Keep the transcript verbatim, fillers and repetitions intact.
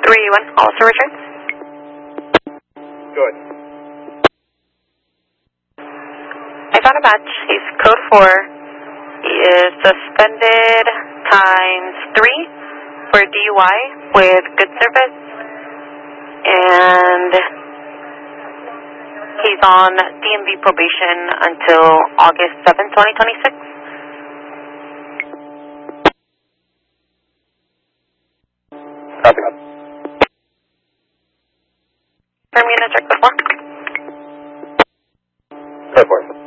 three one, also return. Good. I found a match. He's code four. He is suspended times three for D U I with good service. And he's on D M V probation until August seventh, twenty twenty-six. Copy. I'm going to check the form. Go for it.